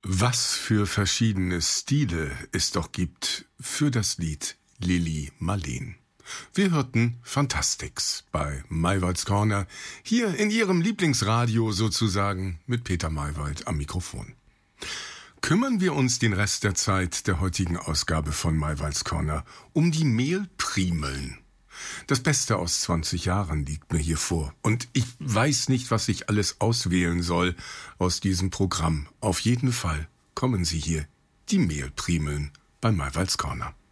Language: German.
Was für verschiedene Stile es doch gibt für das Lied Lili Marleen. Wir hörten Fantastics bei Maywalds Corner, hier in Ihrem Lieblingsradio sozusagen, mit Peter Maywald am Mikrofon. Kümmern wir uns den Rest der Zeit der heutigen Ausgabe von Maywalds Corner um die Mehlprimeln. Das Beste aus 20 Jahren liegt mir hier vor. Und ich weiß nicht, was ich alles auswählen soll aus diesem Programm. Auf jeden Fall kommen sie hier, die Mehlprimeln bei Maywalds Corner.